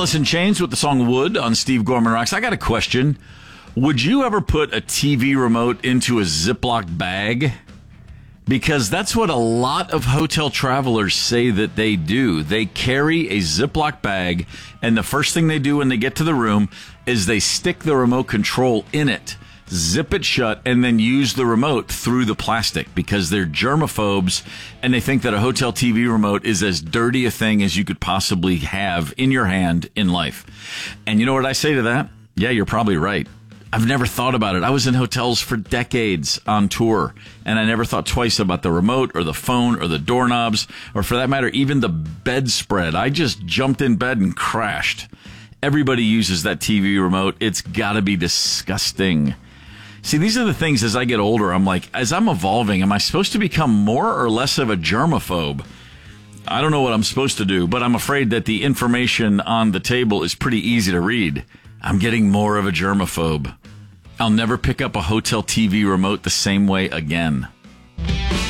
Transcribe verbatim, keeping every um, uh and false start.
Alice in Chains with the song Wood on Steve Gorman Rocks. I got a question. Would you ever put a T V remote into a Ziploc bag? Because that's what a lot of hotel travelers say that they do. They carry a Ziploc bag, and the first thing they do when they get to the room is they stick the remote control in it, zip it shut, and then use the remote through the plastic because they're germaphobes, and they think that a hotel T V remote is as dirty a thing as you could possibly have in your hand in life. And you know what I say to that? Yeah, you're probably right. I've never thought about it. I was in hotels for decades on tour, and I never thought twice about the remote or the phone or the doorknobs, or for that matter, even the bedspread. I just jumped in bed and crashed. Everybody uses that T V remote. It's got to be disgusting. See, these are the things as I get older, I'm like, as I'm evolving, am I supposed to become more or less of a germaphobe? I don't know what I'm supposed to do, but I'm afraid that the information on the table is pretty easy to read. I'm getting more of a germaphobe. I'll never pick up a hotel T V remote the same way again.